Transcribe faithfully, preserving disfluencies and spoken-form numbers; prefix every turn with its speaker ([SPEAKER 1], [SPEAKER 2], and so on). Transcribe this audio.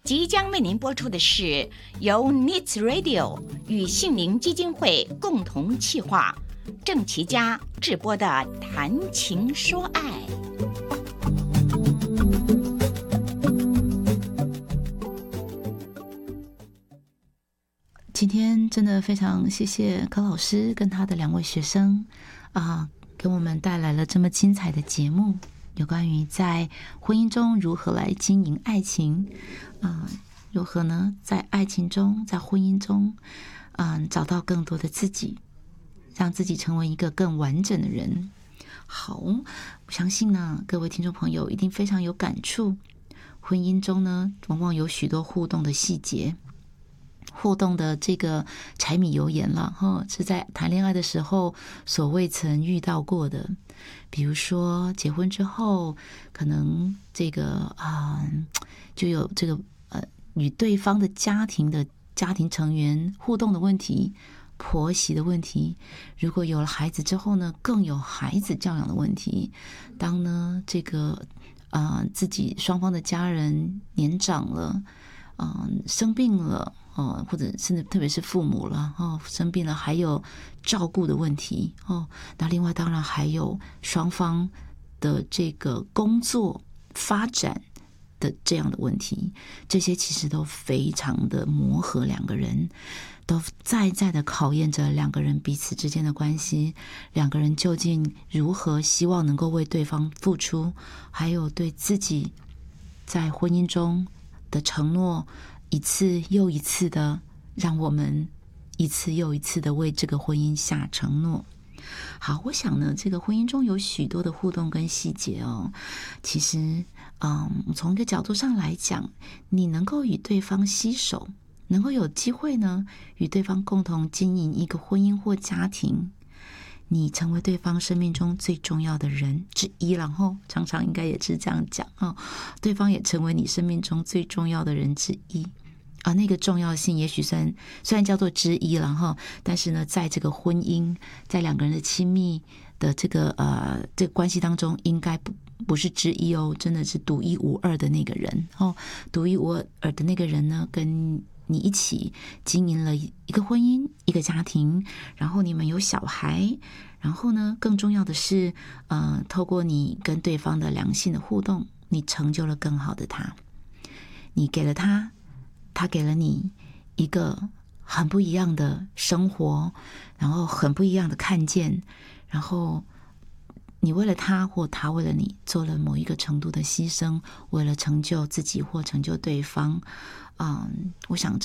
[SPEAKER 1] 即将为您播出的是由 N I T S Radio 与杏林基金会共同企划，郑琦家制播的《谈情说爱》。
[SPEAKER 2] 今天真的非常谢谢柯老师跟他的两位学生啊，给我们带来了这么精彩的节目，有关于在婚姻中如何来经营爱情啊，如何呢在爱情中在婚姻中嗯，找到更多的自己，让自己成为一个更完整的人。好，我相信呢各位听众朋友一定非常有感触，婚姻中呢往往有许多互动的细节，互动的这个柴米油盐了哈，是在谈恋爱的时候所未曾遇到过的。比如说结婚之后，可能这个啊、呃、就有这个呃与对方的家庭的家庭成员互动的问题，婆媳的问题。如果有了孩子之后呢，更有孩子教养的问题。当呢这个啊、呃、自己双方的家人年长了，嗯、呃，生病了。哦，或者甚至特别是父母了哦，生病了，还有照顾的问题哦。那另外当然还有双方的这个工作发展的这样的问题，这些其实都非常的磨合两个人，都在在的考验着两个人彼此之间的关系，两个人究竟如何希望能够为对方付出，还有对自己在婚姻中的承诺，一次又一次的让我们一次又一次的为这个婚姻下承诺。好，我想呢这个婚姻中有许多的互动跟细节哦，其实嗯，从一个角度上来讲，你能够与对方携手，能够有机会呢与对方共同经营一个婚姻或家庭，你成为对方生命中最重要的人之一，然后常常应该也是这样讲哦，对方也成为你生命中最重要的人之一啊，那个重要性也许算虽然叫做之一了哈，但是呢，在这个婚姻，在两个人的亲密的这个呃这个关系当中，应该不不是之一哦，真的是独一无二的那个人哦，独一无二的那个人呢，跟你一起经营了一个婚姻，一个家庭，然后你们有小孩，然后呢，更重要的是，呃，透过你跟对方的良性的互动，你成就了更好的他，你给了他。他给了你一个很不一样的生活，然后很不一样的看见，然后你为了他或他为了你做了某一个程度的牺牲，为了成就自己或成就对方。嗯，我想